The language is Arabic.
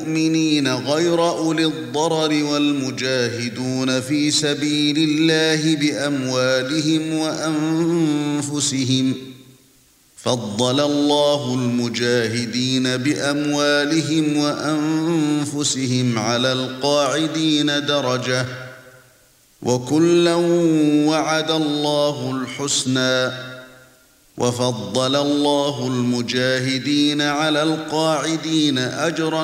المؤمنين غير أولي الضرر والمجاهدون في سبيل الله بأموالهم وأنفسهم فضل الله المجاهدين بأموالهم وأنفسهم على القاعدين درجة وكلا وعد الله الحسنى وفضل الله المجاهدين على القاعدين أجرا